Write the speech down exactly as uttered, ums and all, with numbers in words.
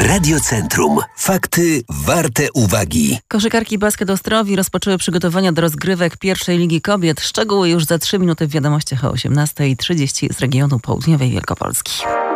Radiocentrum. Fakty warte uwagi. Koszykarki Basket Ostrowi rozpoczęły przygotowania do rozgrywek pierwszej Ligi Kobiet. Szczegóły już za trzy minuty w wiadomościach o osiemnasta trzydzieści z regionu południowej Wielkopolski.